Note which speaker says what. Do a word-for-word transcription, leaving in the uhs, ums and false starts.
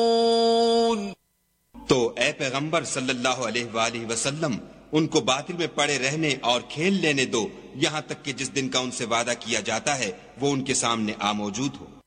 Speaker 1: तो ए पैगंबर सल्लल्लाहु अलैहि वसल्लम, उनको बातिल में पड़े रहने और खेल लेने दो, यहाँ तक कि जिस दिन का उनसे वादा किया जाता है वो उनके सामने आ मौजूद हो।